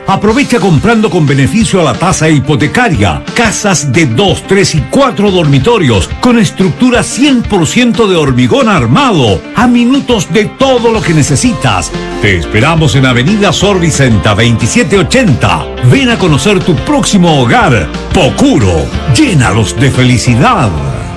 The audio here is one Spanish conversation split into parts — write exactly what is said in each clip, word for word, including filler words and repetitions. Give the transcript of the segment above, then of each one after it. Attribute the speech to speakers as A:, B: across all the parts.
A: Aprovecha comprando con beneficio a la tasa hipotecaria. Casas de dos, tres y cuatro dormitorios con estructura cien por ciento de hormigón armado, a minutos de todo lo que necesitas. Te esperamos en Avenida Sor Vicenta veintisiete ochenta. Ven a conocer tu próximo hogar. Pocuro, llénalos de felicidad.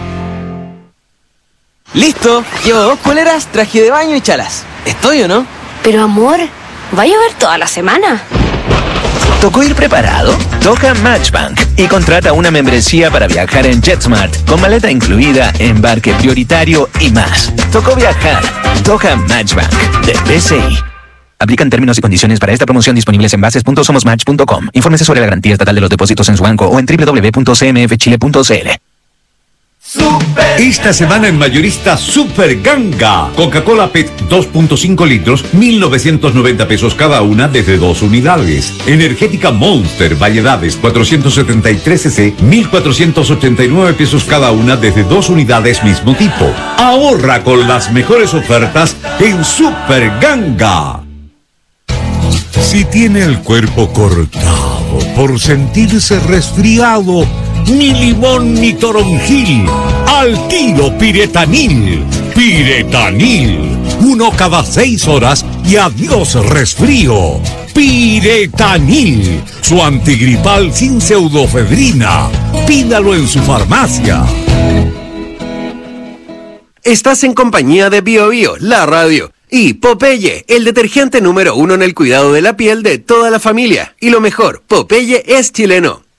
B: Listo, llevo dos poleras, traje de baño y chalas. ¿Estoy o no?
C: Pero amor, ¿va a llover toda la semana?
D: ¿Tocó ir preparado? Toca Matchbank y contrata una membresía para viajar en JetSmart con maleta incluida, embarque prioritario y más. Tocó viajar. Toca Matchbank de B C I. Aplican términos y condiciones para esta promoción disponibles en bases punto somos match punto com. Infórmese sobre la garantía estatal de los depósitos en su banco o en doble u doble u doble u punto c m f chile punto c l.
A: Super. Esta semana en Mayorista Super Ganga. Coca-Cola P E T dos punto cinco litros, mil novecientos noventa pesos cada una desde dos unidades. Energética Monster variedades cuatrocientos setenta y tres centilitros, mil cuatrocientos ochenta y nueve pesos cada una desde dos unidades mismo tipo. Ahorra con las mejores ofertas en Super Ganga. Si tiene el cuerpo cortado por sentirse resfriado, ni limón ni toronjil, al tiro Piretanil. Piretanil, uno cada seis horas y adiós resfrío. Piretanil, su antigripal sin pseudofedrina. Pídalo en su farmacia.
E: Estás en compañía de Bio Bio, la radio, y Popeye, el detergente número uno en el cuidado de la piel de toda la familia. Y lo mejor, Popeye es chileno.